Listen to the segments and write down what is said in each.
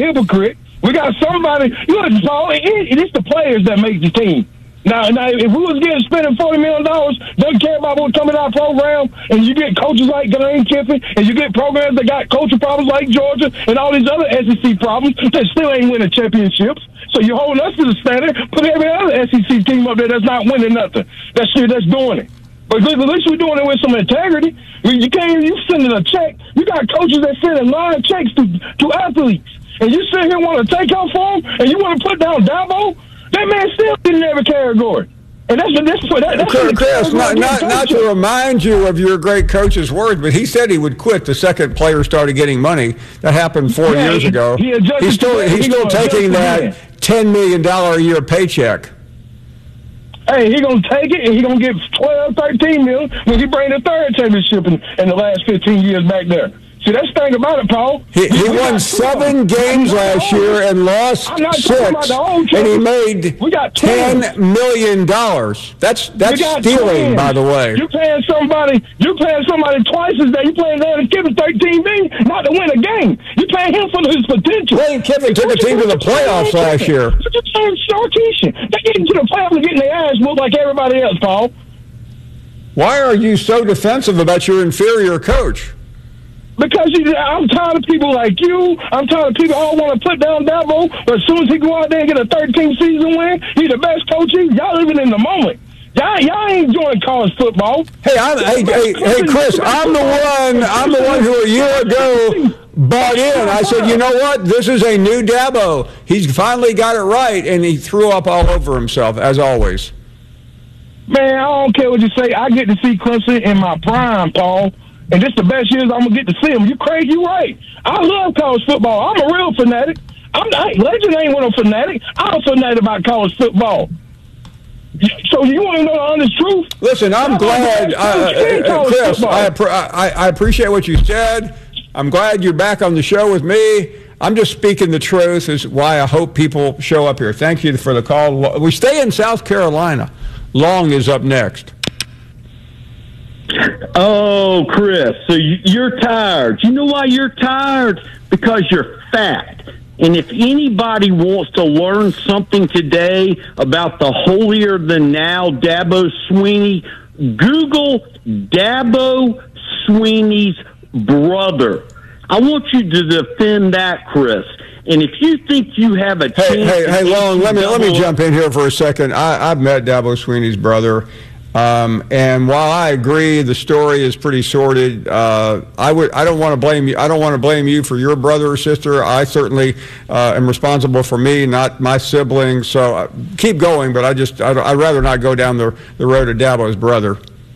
hypocrite. We got somebody. Look, Paul, it's the players that make the team. Now, if we was spending $40 million, doesn't care about what's coming out of program, and you get coaches like Lane Kiffin, and you get programs that got coaching problems like Georgia, and all these other SEC problems that still ain't winning championships. So you're holding us to the standard, put every other SEC team up there that's not winning nothing. That's doing it. But at least we're doing it with some integrity. You sending a check. You got coaches that sending live checks to athletes, and you sit here want to take out for them, and you want to put down Dabo. That man still didn't have a category. And that's Chris, not to remind you of your great coach's words, but he said he would quit the second players started getting money. That happened 4 years ago. He's still taking that $10 million a year paycheck. Hey, he's going to take it, and he's going to get $12, $13 million when he bring the third championship in the last 15 years back there. See, that's the thing about it, Paul. He won 7 games last year and lost 6, and he made $10 million. That's stealing, by the way. You're paying somebody twice as that. You're paying Lane Kiffin $13 million not to win a game. You're paying him for his potential. Lane Kiffin took a team to the playoffs last year. You're paying Sarkisian. They're getting to the playoffs and getting their ass whooped like everybody else, Paul. Why are you so defensive about your inferior coach? Because I'm tired of people like you. I'm tired of people all want to put down Dabo, but as soon as he go out there and get a 13th season win, he's the best coach. Y'all living in the moment. Y'all ain't enjoying college football. Hey, Chris, I'm the one who a year ago bought in. I said, you know what? This is a new Dabo. He's finally got it right, and he threw up all over himself, as always. Man, I don't care what you say. I get to see Clemson in my prime, Paul. And this the best years I'm going to get to see him. You crazy? You right. I love college football. I'm a real fanatic. Legend ain't one of a fanatic. I'm a fanatic about college football. So you want to know the honest truth? Listen, I'm glad, Chris, I appreciate what you said. I'm glad you're back on the show with me. I'm just speaking the truth is why I hope people show up here. Thank you for the call. We stay in South Carolina. Long is up next. Oh, Chris, so you're tired. You know why you're tired? Because you're fat. And if anybody wants to learn something today about the holier-than-thou Dabo Swinney, Google Dabo Swinney's brother. I want you to defend that, Chris. And if you think you have a chance... Hey, Long, let me jump in here for a second. I've met Dabo Swinney's brother. And while I agree the story is pretty sordid, I don't want to blame you. I don't want to blame you for your brother or sister. I certainly am responsible for me, not my siblings. So keep going, but I'd rather not go down the road of Dabo's brother.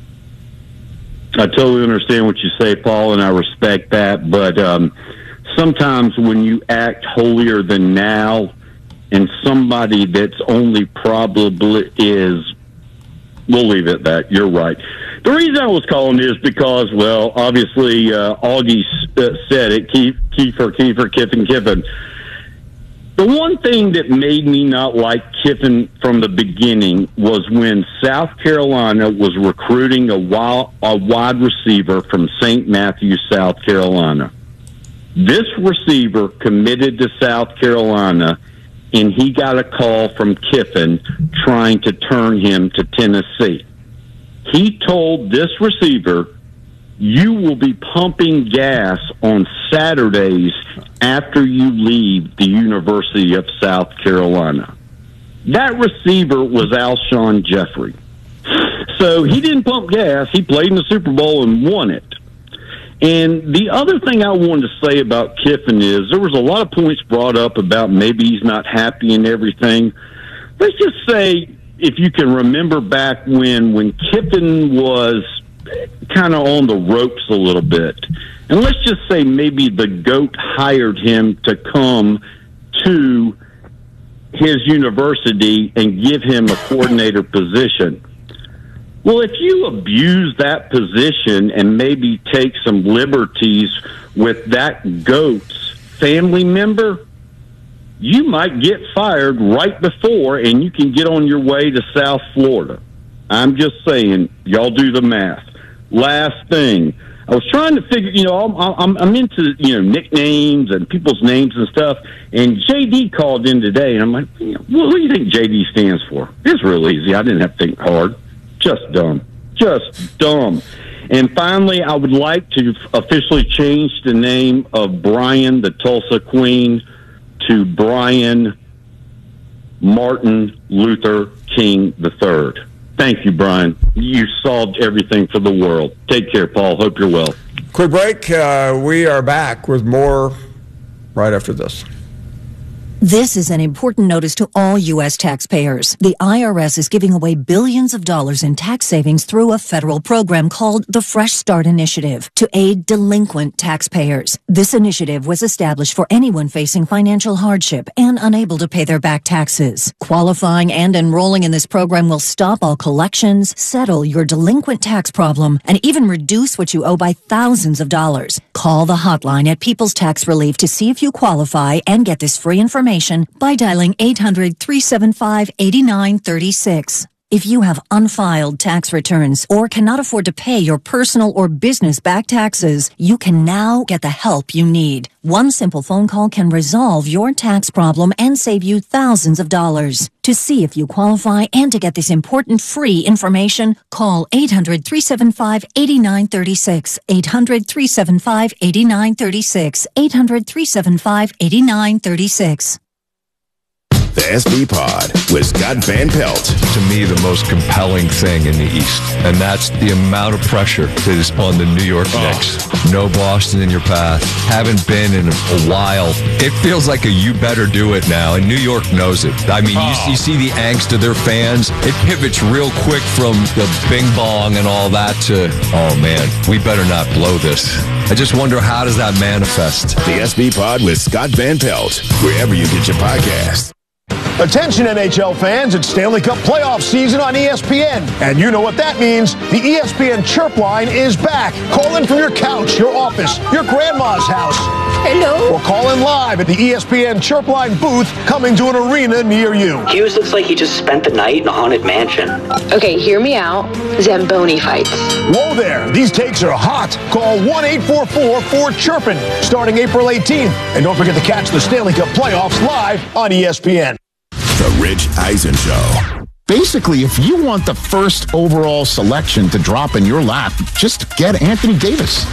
I totally understand what you say, Paul, and I respect that. But sometimes when you act holier than thou, and somebody that's only probably is. We'll leave it at that. You're right. The reason I was calling is because, well, obviously, Augie said it, Kiffin. The one thing that made me not like Kiffin from the beginning was when South Carolina was recruiting a wide receiver from St. Matthews, South Carolina. This receiver committed to South Carolina, and he got a call from Kiffin trying to turn him to Tennessee. He told this receiver, you will be pumping gas on Saturdays after you leave the University of South Carolina. That receiver was Alshon Jeffrey. So he didn't pump gas. He played in the Super Bowl and won it. And the other thing I wanted to say about Kiffin is there was a lot of points brought up about maybe he's not happy and everything. Let's just say, if you can remember back when Kiffin was kind of on the ropes a little bit, and let's just say maybe the GOAT hired him to come to his university and give him a coordinator position. Well, if you abuse that position and maybe take some liberties with that GOAT's family member, you might get fired right before, and you can get on your way to South Florida. I'm just saying, y'all do the math. Last thing, I was trying to figure, I'm into, nicknames and people's names and stuff. And JD called in today, and I'm like, what do you think JD stands for? It's real easy. I didn't have to think hard. Just dumb. Just dumb. And finally, I would like to officially change the name of Brian the Tulsa Queen to Brian Martin Luther King III. Thank you, Brian. You solved everything for the world. Take care, Paul. Hope you're well. Quick break. We are back with more right after this. This is an important notice to all U.S. taxpayers. The IRS is giving away billions of dollars in tax savings through a federal program called the Fresh Start Initiative to aid delinquent taxpayers. This initiative was established for anyone facing financial hardship and unable to pay their back taxes. Qualifying and enrolling in this program will stop all collections, settle your delinquent tax problem, and even reduce what you owe by thousands of dollars. Call the hotline at People's Tax Relief to see if you qualify and get this free information by dialing 800-375-8936. If you have unfiled tax returns or cannot afford to pay your personal or business back taxes, you can now get the help you need. One simple phone call can resolve your tax problem and save you thousands of dollars. To see if you qualify and to get this important free information, call 800-375-8936. 800-375-8936. 800-375-8936. The SB Pod with Scott Van Pelt. To me, the most compelling thing in the East, and that's the amount of pressure that is on the New York Knicks. No Boston in your path. Haven't been in a while. It feels like a you better do it now, and New York knows it. I mean, you see the angst of their fans. It pivots real quick from the bing bong and all that to, oh man, we better not blow this. I just wonder, how does that manifest? The SB Pod with Scott Van Pelt, wherever you get your podcast. Attention NHL fans, it's Stanley Cup playoff season on ESPN. And you know what that means. The ESPN Chirp Line is back. Call in from your couch, your office, your grandma's house. Hello. Or call in live at the ESPN Chirp Line booth coming to an arena near you. Hughes looks like he just spent the night in a haunted mansion. Okay, hear me out. Zamboni fights. Whoa there. These takes are hot. Call 1-844-4-CHIRPIN starting April 18th. And don't forget to catch the Stanley Cup playoffs live on ESPN. The Rich Eisen Show. Basically, if you want the first overall selection to drop in your lap, just get Anthony Davis.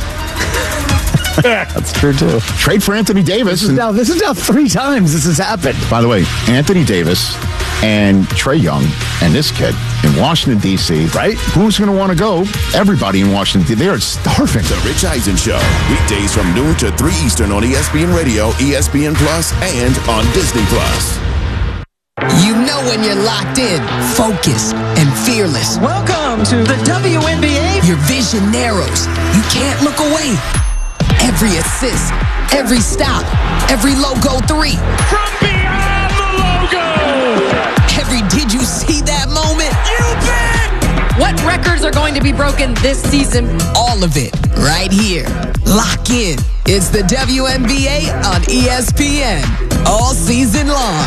That's true, too. Trade for Anthony Davis. This is now 3 times this has happened. By the way, Anthony Davis and Trae Young and this kid in Washington, D.C., right? Who's going to want to go? Everybody in Washington, D.C. They are starving. The Rich Eisen Show. Weekdays from noon to 3 Eastern on ESPN Radio, ESPN Plus, and on Disney Plus. You know when you're locked in, focused, and fearless. Welcome to the WNBA. Your vision narrows. You can't look away. Every assist, every stop, every logo 3. From beyond the logo. Every did you see that moment? You bet. What records are going to be broken this season? All of it, right here. Lock in. It's the WNBA on ESPN. All season long.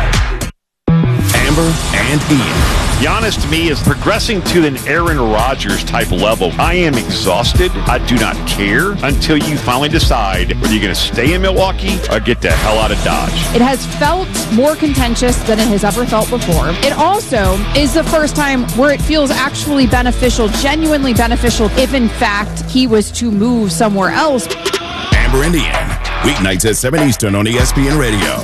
Amber and Ian. Giannis, to me, is progressing to an Aaron Rodgers type level. I am exhausted. I do not care until you finally decide whether you're going to stay in Milwaukee or get the hell out of Dodge. It has felt more contentious than it has ever felt before. It also is the first time where it feels actually beneficial, genuinely beneficial, if in fact he was to move somewhere else. Amber and Ian. Weeknights at 7 Eastern on ESPN Radio.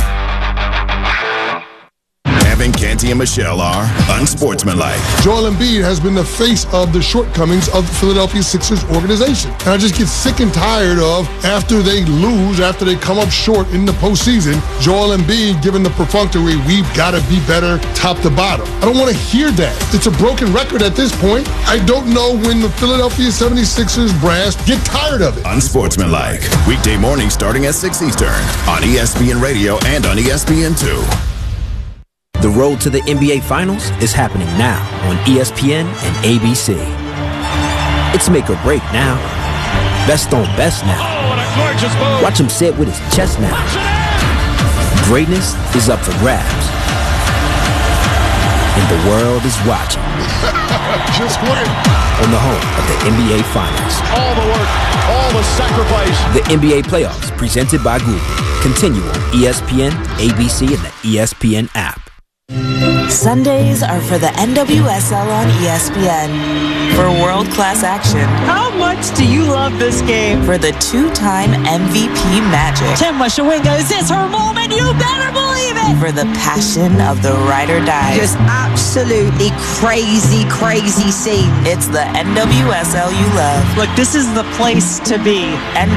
Canty and Michelle are unsportsmanlike. Joel Embiid has been the face of the shortcomings of the Philadelphia Sixers organization. And I just get sick and tired of, after they lose, after they come up short in the postseason, Joel Embiid giving the perfunctory, we've got to be better top to bottom. I don't want to hear that. It's a broken record at this point. I don't know when the Philadelphia 76ers brass get tired of it. Unsportsmanlike. Weekday mornings starting at 6 Eastern on ESPN Radio and on ESPN2. The road to the NBA Finals is happening now on ESPN and ABC. It's make or break now. Best on best now. Watch him sit with his chest now. Greatness is up for grabs. and the world is watching. Just win. On the home of the NBA Finals. All the work, all the sacrifice. The NBA playoffs presented by Google. Continue on ESPN, ABC, and the ESPN app. Sundays are for the NWSL on ESPN. For world-class action. How much do you love this game? For the two-time MVP Magic. Tim Washawinga, is this her moment? You better believe it! For the passion of the ride or die. Just absolutely crazy, crazy scene. It's the NWSL you love. Look, this is the place to be.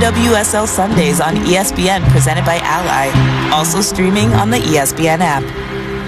NWSL Sundays on ESPN, presented by Ally. Also streaming on the ESPN app.